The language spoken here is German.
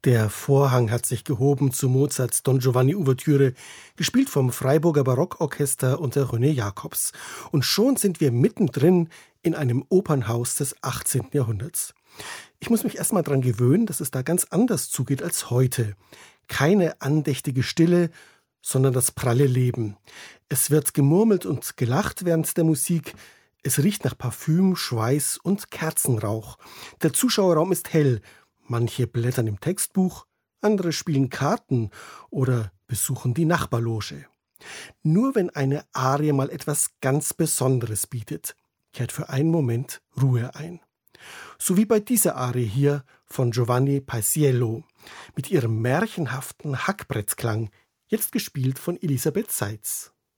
Der Vorhang hat sich gehoben zu Mozarts Don Giovanni Ouvertüre, gespielt vom Freiburger Barockorchester unter René Jacobs. Und schon sind wir mittendrin in einem Opernhaus des 18. Jahrhunderts. Ich muss mich erstmal daran gewöhnen, dass es da ganz anders zugeht als heute. Keine andächtige Stille, sondern das pralle Leben. Es wird gemurmelt und gelacht während der Musik. Es riecht nach Parfüm, Schweiß und Kerzenrauch. Der Zuschauerraum ist hell. Manche blättern im Textbuch, andere spielen Karten oder besuchen die Nachbarloge. Nur wenn eine Arie mal etwas ganz Besonderes bietet, kehrt für einen Moment Ruhe ein. So wie bei dieser Arie hier von Giovanni Paisiello mit ihrem märchenhaften Hackbrettklang, jetzt gespielt von Elisabeth Seitz.